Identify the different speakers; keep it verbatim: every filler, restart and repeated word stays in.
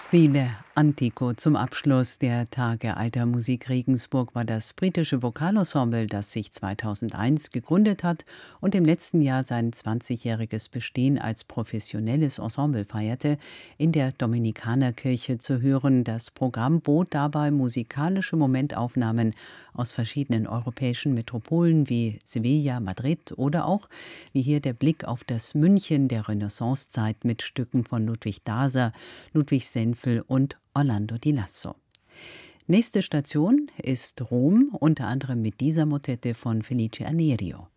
Speaker 1: Stile Antico zum Abschluss der Tage alter Musik Regensburg war das britische Vokalensemble, das sich zweitausendeins gegründet hat und im letzten Jahr sein zwanzigjähriges Bestehen als professionelles Ensemble feierte, in der Dominikanerkirche zu hören. Das Programm bot dabei musikalische Momentaufnahmen aus verschiedenen europäischen Metropolen wie Sevilla, Madrid oder auch, wie hier der Blick auf das München der Renaissancezeit mit Stücken von Ludwig Daser, Ludwig Senfel und Orlando di Lasso. Nächste Station ist Rom, unter anderem mit dieser Motette von Felice Anerio.